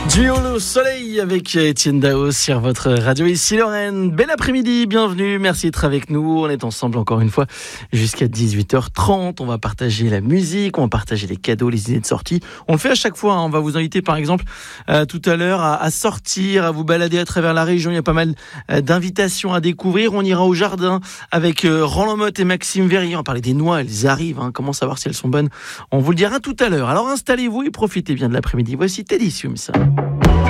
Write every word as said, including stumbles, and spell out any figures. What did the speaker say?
Duo Le Soleil avec Étienne Dao sur votre radio. Ici Lorraine, bel après-midi, bienvenue, merci d'être avec nous. On est ensemble encore une fois jusqu'à dix-huit heures trente. On va partager la musique, on va partager les cadeaux, les idées de sortie. On le fait à chaque fois, hein. On va vous inviter par exemple euh, tout à l'heure à, à sortir, à vous balader à travers la région. Il y a pas mal euh, d'invitations à découvrir. On ira au jardin avec euh, Roland Motte et Maxime Verrier. On va parler des noix, elles arrivent, hein. Comment savoir si elles sont bonnes? On vous le dira tout à l'heure. Alors installez-vous et profitez bien de l'après-midi. Voici Teddy Swims.